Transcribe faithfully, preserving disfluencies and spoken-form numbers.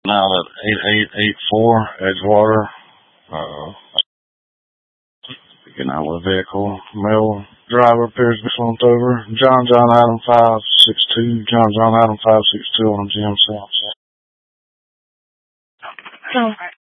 getting out at eight eight eight four Edgewater. Uh, getting out with a vehicle. Male driver appears to be slumped over. John John Adam five six two. John John Adam five six two on G M South. So